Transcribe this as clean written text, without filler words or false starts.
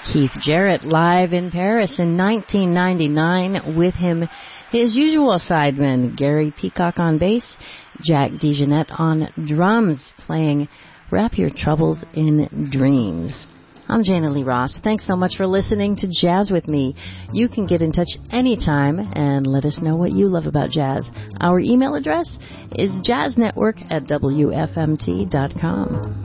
Keith Jarrett live in Paris in 1999 with him, his usual sidemen, Gary Peacock on bass, Jack DeJohnette on drums, playing Wrap Your Troubles in Dreams. I'm Jana Lee Ross. Thanks so much for listening to Jazz with me. You can get in touch anytime and let us know what you love about jazz. Our email address is jazznetwork@wfmt.com.